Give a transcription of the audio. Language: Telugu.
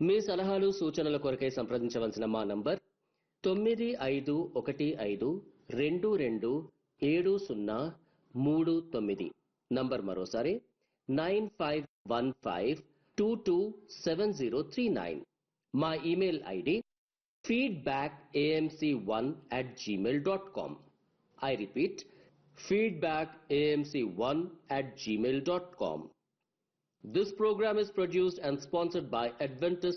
మీ సలహాలు సూచనల కొరకై సంప్రదించవలసిన మా నంబర్ 9515227039 నంబర్ మరోసారి 9515227039. మా email ID feedbackamc1@gmail.com. I repeat, feedbackamc1@gmail.com. This program is produced and sponsored by Adventist